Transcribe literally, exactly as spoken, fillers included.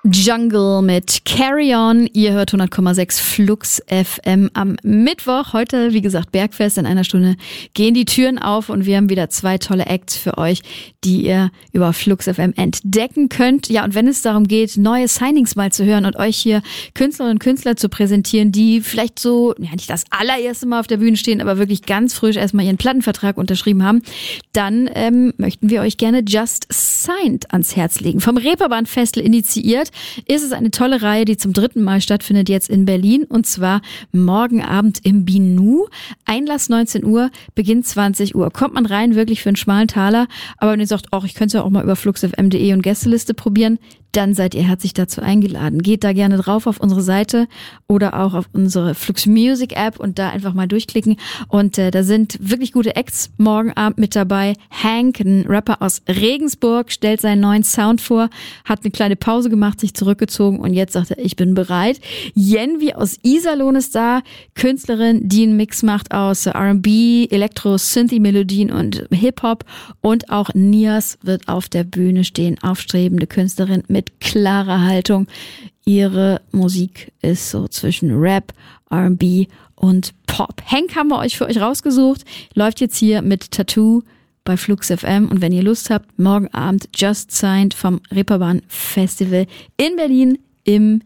Jungle mit Carry On. Ihr hört hundert Komma sechs Flux F M am Mittwoch. Heute, wie gesagt, Bergfest. In einer Stunde gehen die Türen auf und wir haben wieder zwei tolle Acts für euch, die ihr über Flux F M entdecken könnt. Ja, und wenn es darum geht, neue Signings mal zu hören und euch hier Künstlerinnen und Künstler zu präsentieren, die vielleicht so, ja, nicht das allererste Mal auf der Bühne stehen, aber wirklich ganz frisch erstmal ihren Plattenvertrag unterschrieben haben, dann ähm, möchten wir euch gerne Just Signed ans Herz legen. Vom Reeperbahn-Festival initiiert ist es eine tolle Reihe, die zum dritten Mal stattfindet jetzt in Berlin, und zwar morgen Abend im Binu. Einlass neunzehn Uhr, Beginn zwanzig Uhr. Kommt man rein wirklich für einen schmalen Taler, aber wenn ihr sagt, ach, ich könnte es ja auch mal über fluxfm punkt de und Gästeliste probieren, dann seid ihr herzlich dazu eingeladen. Geht da gerne drauf auf unsere Seite oder auch auf unsere Flux Music App und da einfach mal durchklicken. Und äh, da sind wirklich gute Acts morgen Abend mit dabei. Hank, ein Rapper aus Regensburg, stellt seinen neuen Sound vor, hat eine kleine Pause gemacht, sich zurückgezogen und jetzt sagt er, ich bin bereit. Yenvi aus Iserlohn ist da, Künstlerin, die einen Mix macht aus R and B, Elektro, Synthie-Melodien und Hip-Hop, und auch Nias wird auf der Bühne stehen, aufstrebende Künstlerin mit klarer Haltung. Ihre Musik ist so zwischen Rap, R and B und Pop. Hank haben wir euch für euch rausgesucht, läuft jetzt hier mit Tattoo bei Flux F M, und wenn ihr Lust habt, morgen Abend Just Signed vom Reeperbahn Festival in Berlin im